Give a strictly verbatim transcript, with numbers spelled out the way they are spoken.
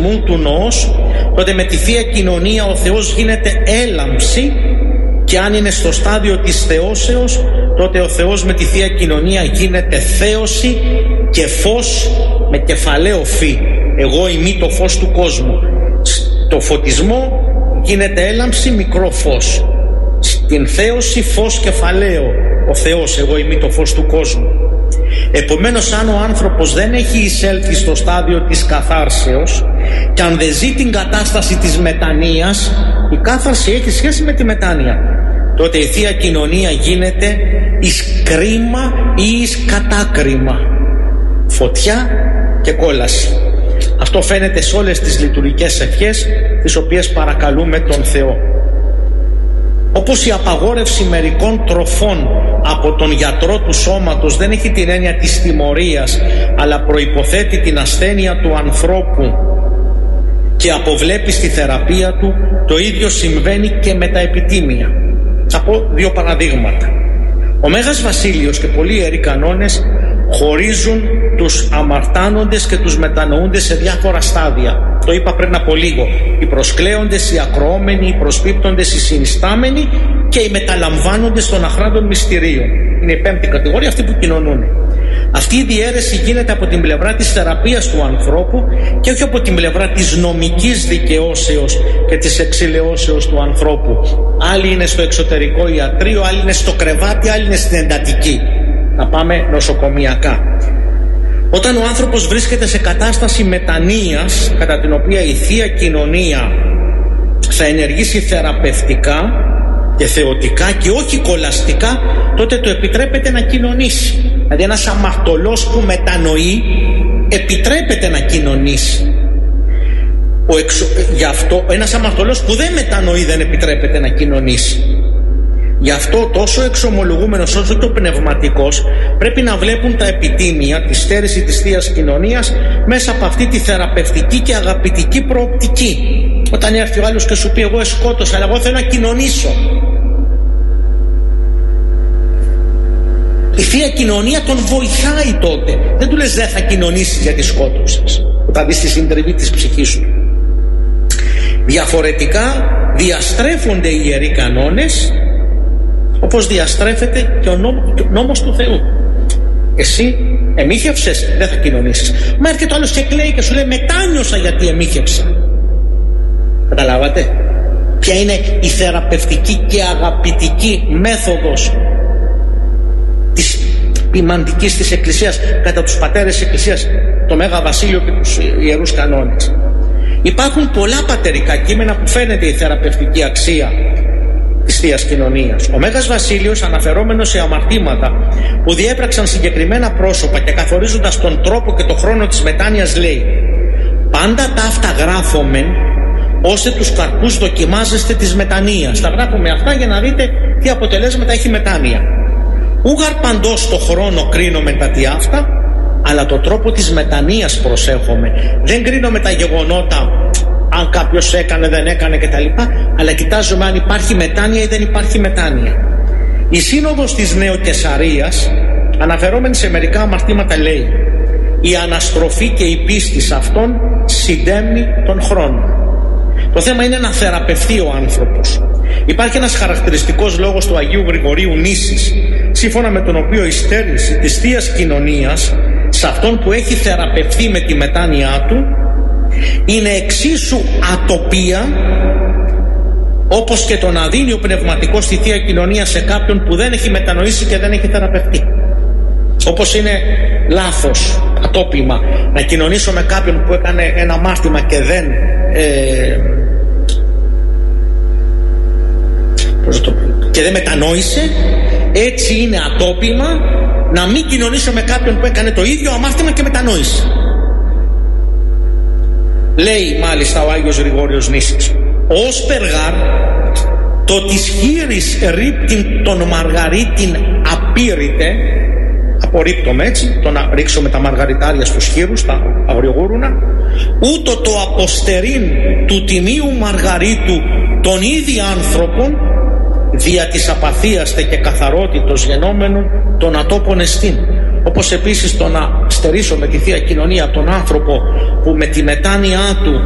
φωτισμού του νοός, τότε με τη Θεία Κοινωνία ο Θεός γίνεται έλαμψη, και αν είναι στο στάδιο της θεώσεως, τότε ο Θεός με τη Θεία Κοινωνία γίνεται θέωση και φως με κεφαλαίο φύ. Εγώ είμαι το φως του κόσμου. Στο φωτισμό γίνεται έλαμψη, μικρό φως. Στην θέωση φως κεφαλαίο. Ο Θεός, εγώ είμαι το φως του κόσμου. Επομένως, αν ο άνθρωπος δεν έχει εισέλθει στο στάδιο της καθάρσεως και αν δεν ζει την κατάσταση της μετανοίας, η κάθαρση έχει σχέση με τη μετάνοια, τότε η Θεία Κοινωνία γίνεται εις κρίμα ή εις κατάκριμα, φωτιά και κόλαση. Αυτό φαίνεται σε όλες τις λειτουργικές ευχές τις οποίες παρακαλούμε τον Θεό. Όπως η απαγόρευση μερικών τροφών από τον γιατρό του σώματος δεν έχει την έννοια της τιμωρίας, αλλά προϋποθέτει την ασθένεια του ανθρώπου και αποβλέπει στη θεραπεία του, το ίδιο συμβαίνει και με τα επιτίμια. Θα πω δύο παραδείγματα. Ο Μέγας Βασίλειος και πολλοί ιεροί κανόνες χωρίζουν τους αμαρτάνοντες και τους μετανοούντες σε διάφορα στάδια. Το είπα πριν από λίγο. Οι προσκλέοντες, οι ακροόμενοι, οι προσπίπτοντες, οι συνιστάμενοι και οι μεταλαμβάνοντες των αχράντων μυστηρίων. Είναι η πέμπτη κατηγορία, αυτοί που κοινωνούν. Αυτή η διαίρεση γίνεται από την πλευρά της θεραπείας του ανθρώπου και όχι από την πλευρά της νομικής δικαιώσεως και της εξηλαιώσεως του ανθρώπου. Άλλοι είναι στο εξωτερικό ιατρείο, άλλοι είναι στο κρεβάτι, άλλοι είναι στην εντατική. Να πάμε νοσοκομιακά. Όταν ο άνθρωπος βρίσκεται σε κατάσταση μετανοίας, κατά την οποία η Θεία Κοινωνία θα ενεργήσει θεραπευτικά και θεωτικά και όχι κολαστικά, τότε του επιτρέπεται να κοινωνήσει. Δηλαδή ένας αμαρτωλός που μετανοεί επιτρέπεται να κοινωνήσει. Ο εξω... Γι' αυτό ένας αμαρτωλός που δεν μετανοεί δεν επιτρέπεται να κοινωνήσει. Γι' αυτό τόσο ο εξομολογούμενος όσο και ο πνευματικός πρέπει να βλέπουν τα επιτίμια, τη στέρηση της Θείας Κοινωνίας μέσα από αυτή τη θεραπευτική και αγαπητική προοπτική. Όταν έρθει ο άλλος και σου πει εγώ σκότωσα, αλλά εγώ θέλω να κοινωνήσω, η Θεία Κοινωνία τον βοηθάει τότε. Δεν του λες δεν θα κοινωνήσεις γιατί σκότωσες, όταν δεις τη συντριβή της ψυχής σου. Διαφορετικά διαστρέφονται οι ιεροί κανόνες, όπως διαστρέφεται και ο νόμος, και ο νόμος του Θεού. Εσύ εμίχευσες, δεν θα κοινωνήσεις. Μα έρχεται ο άλλος και κλαίει και σου λέει μετάνιωσα γιατί εμίχεψα. Καταλάβατε ποια είναι η θεραπευτική και αγαπητική μέθοδος της ποιμαντικής της Εκκλησίας κατά τους πατέρες της Εκκλησίας, το Μέγα Βασίλειο και τους ιερούς κανόνες. Υπάρχουν πολλά πατερικά κείμενα που φαίνεται η θεραπευτική αξία της Θείας Κοινωνίας. Ο Μέγας Βασίλειος, αναφερόμενος σε αμαρτήματα που διέπραξαν συγκεκριμένα πρόσωπα και καθορίζοντας τον τρόπο και τον χρόνο της μετάνοιας, λέει: πάντα τα αυτά γράφομεν ώστε τους καρπούς δοκιμάζεστε της μετανοίας. Τα γράφουμε αυτά για να δείτε τι αποτελέσματα έχει μετάνοια. Ούγαρ παντός το χρόνο κρίνομαι τα τι αυτά, αλλά το τρόπο της μετανοίας προσέχομαι. Δεν κρίνομαι τα γεγονότα, αν κάποιος έκανε, δεν έκανε κτλ. Αλλά κοιτάζουμε αν υπάρχει μετάνοια ή δεν υπάρχει μετάνοια. Η Σύνοδος της Νεοκεσαρίας, αναφερόμενη σε μερικά αμαρτήματα, λέει: η αναστροφή και η πίστη σε αυτόν συντέμνει τον χρόνο. Το θέμα είναι να θεραπευθεί ο άνθρωπος. Υπάρχει ένας χαρακτηριστικός λόγος του Αγίου Γρηγορίου Νήσης, σύμφωνα με τον οποίο η στέρηση της Θείας Κοινωνίας σε αυτόν που έχει θεραπευθεί με τη μετάνοιά του είναι εξίσου ατοπία όπως και το να δίνει ο πνευματικός στη Θεία Κοινωνία σε κάποιον που δεν έχει μετανοήσει και δεν έχει θεραπευτεί. Όπως είναι λάθος, ατόπιμα, να κοινωνήσω με κάποιον που έκανε ένα μάρτυμα και δεν ε, και δεν μετανόησε, έτσι είναι ατόπιμα να μην κοινωνήσω με κάποιον που έκανε το ίδιο αμάρτημα και μετανόησε. Λέει μάλιστα ο Άγιος Γρηγόριος Νήσης: ως περγάρ το της χείρης ρίπτην τον μαργαρίτην απείρητε, απορρίπτομαι έτσι, το να ρίξω με τα μαργαριτάρια στους χείρους, τα αγριογούρουνα, ούτω το αποστερήν του τιμίου μαργαρίτου των ίδιων άνθρωπων δια της απαθίαστε και καθαρότητος γενόμενων των ατόπων εστίν. Όπως επίσης το να στερήσω με τη Θεία Κοινωνία τον άνθρωπο που με τη μετάνοιά του